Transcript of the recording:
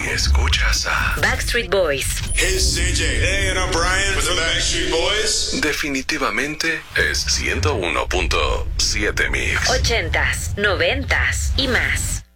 Si escuchas a Backstreet Boys, It's CJ. Hey, and I'm Brian with the Backstreet Boys. definitivamente es 101.7 Mix. 80s, 90s y más.